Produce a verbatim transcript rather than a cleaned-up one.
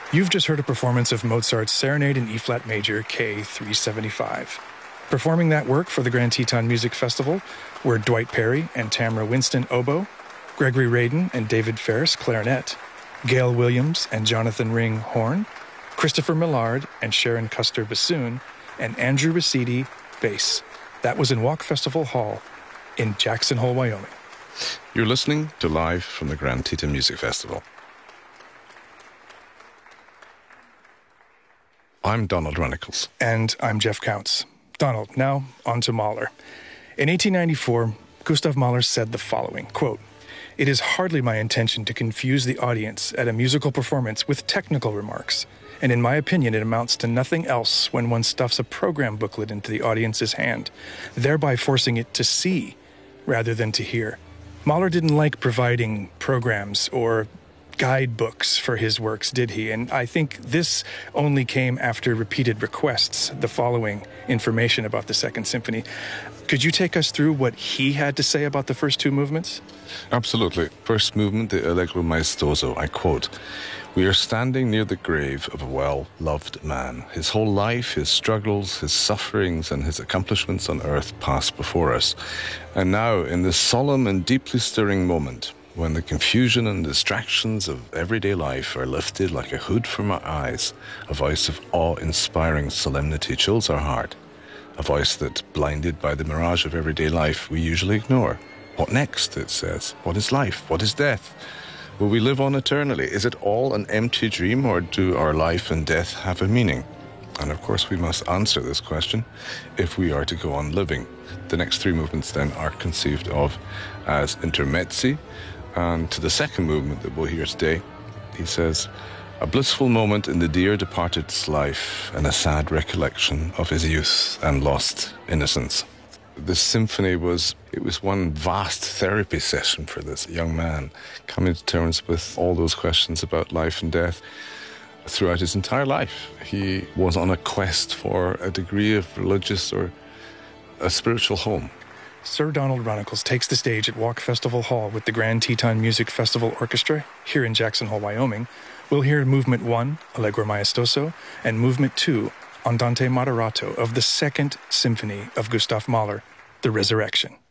You've just heard a performance of Mozart's Serenade in E-flat major, K three seventy-five. Performing that work for the Grand Teton Music Festival were Dwight Perry and Tamara Winston, oboe, Gregory Radin and David Ferris, clarinet, Gail Williams and Jonathan Ring, horn, Christopher Millard and Sharon Custer, bassoon, and Andrew Ricidi, bass. That was in Walk Festival Hall in Jackson Hole, Wyoming. You're listening to Live from the Grand Teton Music Festival. I'm Donald Runnicles. And I'm Jeff Counts. Donald, now on to Mahler. In eighteen ninety-four, Gustav Mahler said the following, quote, "It is hardly my intention to confuse the audience at a musical performance with technical remarks, and in my opinion it amounts to nothing else when one stuffs a program booklet into the audience's hand, thereby forcing it to see rather than to hear." Mahler didn't like providing programs or guidebooks for his works, did he? And I think this only came after repeated requests, the following information about the Second Symphony. Could you take us through what he had to say about the first two movements? Absolutely. First movement, the Allegro Maestoso, I quote, "We are standing near the grave of a well-loved man. His whole life, his struggles, his sufferings, and his accomplishments on earth pass before us. And now, in this solemn and deeply stirring moment, when the confusion and distractions of everyday life are lifted like a hood from our eyes, a voice of awe-inspiring solemnity chills our heart, a voice that, blinded by the mirage of everyday life, we usually ignore. What next, it says? What is life? What is death? Will we live on eternally? Is it all an empty dream, or do our life and death have a meaning? And of course we must answer this question if we are to go on living." The next three movements then are conceived of as intermezzi, and to the second movement that we'll hear today, he says, "A blissful moment in the dear departed's life, and a sad recollection of his youth and lost innocence." This symphony was, it was one vast therapy session for this young man, coming to terms with all those questions about life and death. Throughout his entire life, he was on a quest for a degree of religious or a spiritual home. Sir Donald Runnicles takes the stage at Walk Festival Hall with the Grand Teton Music Festival Orchestra here in Jackson Hole, Wyoming. We'll hear Movement one, Allegro Maestoso, and Movement two, Andante Moderato, of the Second Symphony of Gustav Mahler, The Resurrection.